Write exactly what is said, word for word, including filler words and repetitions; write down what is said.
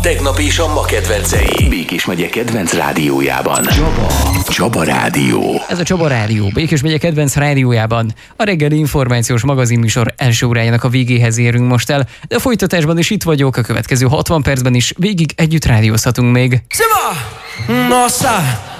tegnap és a ma kedvencei. Békés megye kedvenc rádiójában. Csaba. Csaba Rádió. Ez a Csaba Rádió, Békés megye kedvenc rádiójában. A reggeli információs magazinműsor első órájának a végéhez érünk most el, de a folytatásban is itt vagyok, a következő hatvan percben is végig együtt rádiózhatunk még. Szima! Nossa!